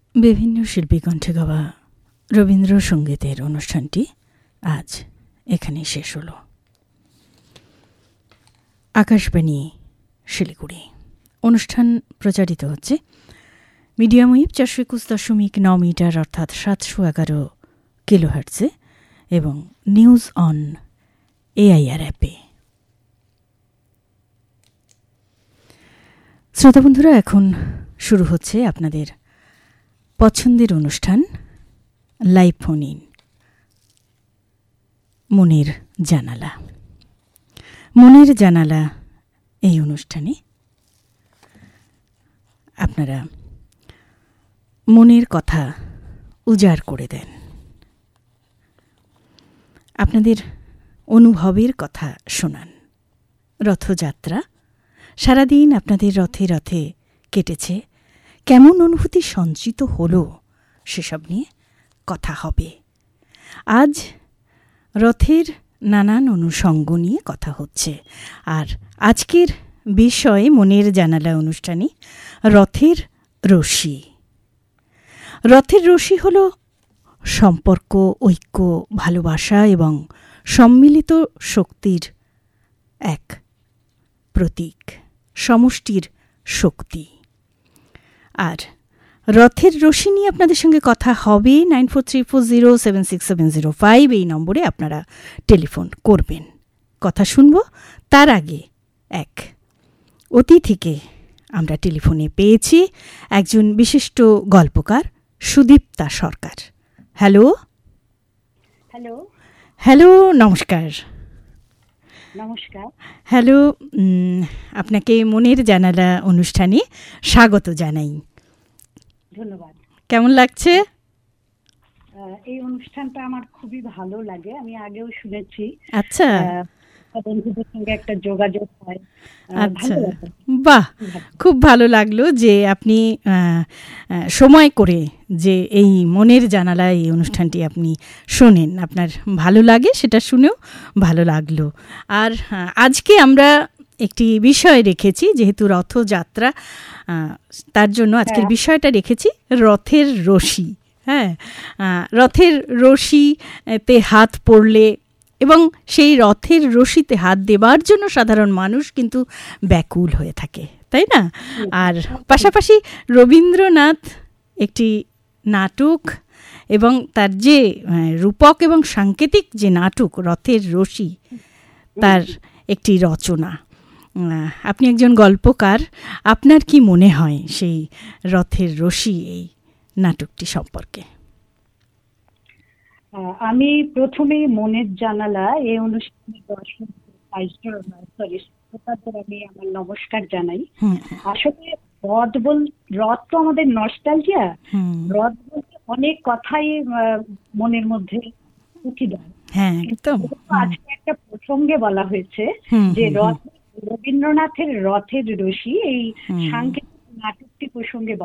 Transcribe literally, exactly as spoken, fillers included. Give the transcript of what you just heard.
বিভিন্ন শিল্পী কণ্ঠে গাওয়া রবীন্দ্রসঙ্গীতের অনুষ্ঠানটি আজ এখানেই শেষ হলো। আকাশবাণী শিলিগুড়ি। অনুষ্ঠান প্রচারিত হচ্ছে মিডিয়াম ওয়েভ চারশো একুশ দশমিক ন মিটার অর্থাৎ সাতশো এগারো কিলোহার্টজে এবং নিউজ অন এআইআর অ্যাপে। শ্রোতা বন্ধুরা, এখন শুরু হচ্ছে আপনাদের পছন্দের অনুষ্ঠান লাইভ ফোন ইন মনের জানালা। মনের জানালা এই অনুষ্ঠানে আপনারা মনের কথা উজাড় করে দেন, আপনাদের অনুভবের কথা শোনান। রথযাত্রা, সারাদিন আপনাদের রথে রথে কেটেছে, কেমন অনুভূতি সঞ্চিত হলো সেসব নিয়ে কথা হবে। আজ রথের নানান অনুষঙ্গ নিয়ে কথা হচ্ছে, আর আজকের বিষয় মনের জানালা অনুষ্ঠানে রথের রশি। রথের রশি হল সম্পর্ক, ঐক্য, ভালোবাসা এবং সম্মিলিত শক্তির এক প্রতীক, সমষ্টির শক্তি। আর রথের রশি নিয়ে আপনাদের সঙ্গে কথা হবে। Nine four three four zero seven six seven zero five এই নম্বরে আপনারা টেলিফোন করবেন, কথা শুনব। তার আগে এক অতিথিকে আমরা টেলিফোনে পেয়েছি, একজন বিশিষ্ট গল্পকার সুদীপ্তা সরকার। হ্যালো হ্যালো হ্যালো নমস্কার। নমস্কার। হ্যালো, আপনাকে মনের জানালা অনুষ্ঠানে স্বাগত জানাই। ধন্যবাদ। কেমন লাগছে? এই অনুষ্ঠানটা আমার খুবই ভালো লাগে, আমি আগেও শুনেছি। আচ্ছা, বন্ধুদের সঙ্গে একটা যোগাযোগ হয়। আচ্ছা, বাহ, খুব ভালো লাগলো যে আপনি সময় করে যে এই মনের জানালা এই অনুষ্ঠানটি আপনি শোনেন, আপনার ভালো লাগে, সেটা শুনেও ভালো লাগলো। আর আজকে আমরা একটি বিষয় রেখেছি, যেহেতু রথযাত্রা, তার জন্য আজকের বিষয়টা রেখেছি রথের রশি। হ্যাঁ, রথের রশিতে হাত পড়লে এবং সেই রথের রশিতে হাত দেবার জন্য সাধারণ মানুষ কিন্তু ব্যাকুল হয়ে থাকে, তাই না? আর পাশাপাশি রবীন্দ্রনাথ একটি নাটক এবং তার যে রূপক এবং সাংকেতিক যে নাটক রথের রশি, তার একটি রচনা। আপনি একজন গল্পকার, আপনার কি মনে হয় সেই রথের রশি এই নাটকটি সম্পর্কে? আমি প্রথমে মনের জানালা এই অনুষ্ঠানে দর্শক আমি আমার নমস্কার জানাই। আসলে রথ বল রথ তো আমাদের নস্টালজিয়া, রথ বলতে অনেক কথাই মনের মধ্যে উঠে দেয়। আজকে একটা প্রসঙ্গে বলা হয়েছে যে রথ, রবীন্দ্রনাথের রথের রশি এই সাংকেতিক নাটকটি প্রসঙ্গে